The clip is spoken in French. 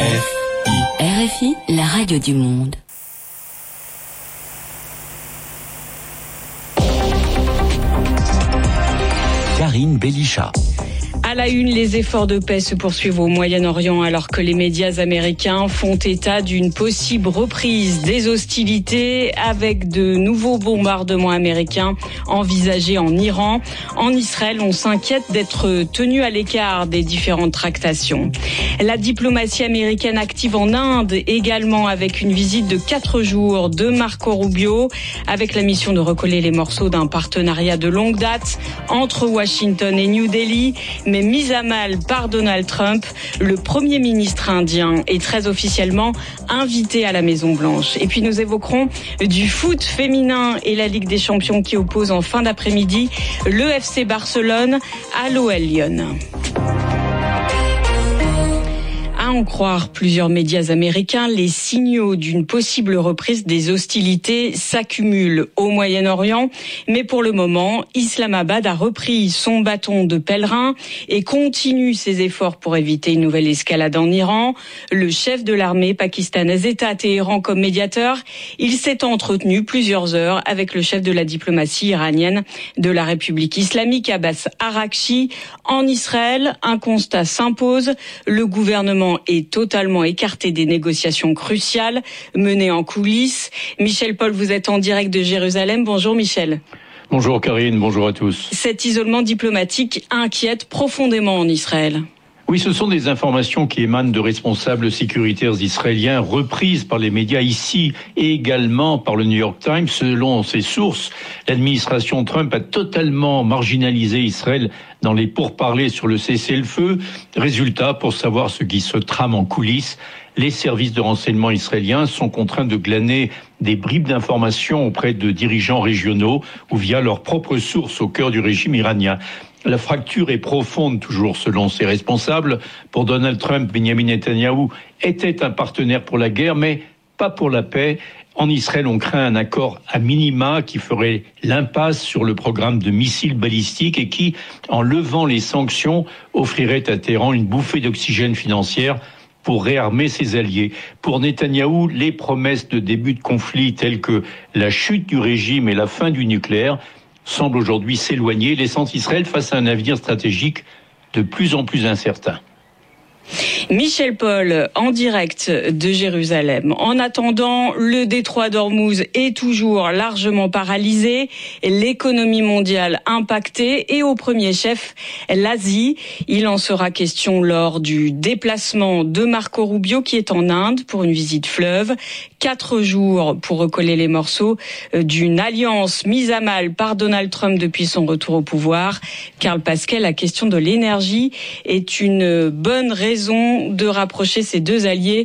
RFI, la radio du monde. Karine Bélichat. À la une, les efforts de paix se poursuivent au Moyen-Orient alors que les médias américains font état d'une possible reprise des hostilités avec de nouveaux bombardements américains envisagés en Iran. En Israël, on s'inquiète d'être tenu à l'écart des différentes tractations. La diplomatie américaine active en Inde également avec une visite de 4 jours de Marco Rubio avec la mission de recoller les morceaux d'un partenariat de longue date entre Washington et New Delhi, mais mise à mal par Donald Trump. Le Premier ministre indien est très officiellement invité à la Maison-Blanche. Et puis nous évoquerons du foot féminin et la Ligue des Champions qui oppose en fin d'après-midi le FC Barcelone à l'OL Lyon. À en croire plusieurs médias américains, les signaux d'une possible reprise des hostilités s'accumulent au Moyen-Orient. Mais pour le moment, Islamabad a repris son bâton de pèlerin et continue ses efforts pour éviter une nouvelle escalade en Iran. Le chef de l'armée pakistanaise est à Téhéran comme médiateur. Il s'est entretenu plusieurs heures avec le chef de la diplomatie iranienne de la République islamique, Abbas Araghchi. En Israël, un constat s'impose. Le gouvernement est totalement écarté des négociations cruciales menées en coulisses. Michel Paul, vous êtes en direct de Jérusalem. Bonjour Michel. Bonjour Karine, bonjour à tous. Cet isolement diplomatique inquiète profondément en Israël. Oui, ce sont des informations qui émanent de responsables sécuritaires israéliens reprises par les médias ici et également par le New York Times. Selon ces sources, l'administration Trump a totalement marginalisé Israël dans les pourparlers sur le cessez-le-feu. Résultat, pour savoir ce qui se trame en coulisses, les services de renseignement israéliens sont contraints de glaner des bribes d'informations auprès de dirigeants régionaux ou via leurs propres sources au cœur du régime iranien. La fracture est profonde, toujours selon ses responsables. Pour Donald Trump, Benjamin Netanyahou était un partenaire pour la guerre, mais pas pour la paix. En Israël, on craint un accord à minima qui ferait l'impasse sur le programme de missiles balistiques et qui, en levant les sanctions, offrirait à Téhéran une bouffée d'oxygène financière pour réarmer ses alliés. Pour Netanyahou, les promesses de début de conflit telles que la chute du régime et la fin du nucléaire semble aujourd'hui s'éloigner, laissant Israël face à un avenir stratégique de plus en plus incertain. Michel Paul, en direct de Jérusalem. En attendant, le détroit d'Ormuz est toujours largement paralysé, l'économie mondiale impactée et au premier chef, l'Asie. Il en sera question lors du déplacement de Marco Rubio qui est en Inde pour une visite fleuve. 4 jours pour recoller les morceaux d'une alliance mise à mal par Donald Trump depuis son retour au pouvoir. Karl Pascal, la question de l'énergie est une bonne raison de rapprocher ces deux alliés